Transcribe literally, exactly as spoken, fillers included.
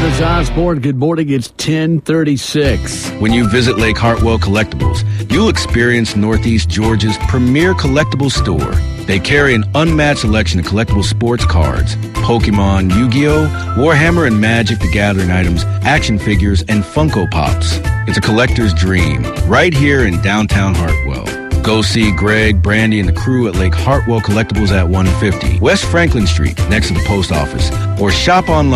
Travis Osborne. Good morning. It's ten thirty-six. When you visit Lake Hartwell Collectibles, you'll experience Northeast Georgia's premier collectibles store. They carry an unmatched selection of collectible sports cards, Pokemon, Yu-Gi-Oh!, Warhammer and Magic the Gathering items, action figures, and Funko Pops. It's a collector's dream, right here in downtown Hartwell. Go see Greg, Brandy, and the crew at Lake Hartwell Collectibles at one fifty West Franklin Street, next to the post office, or shop online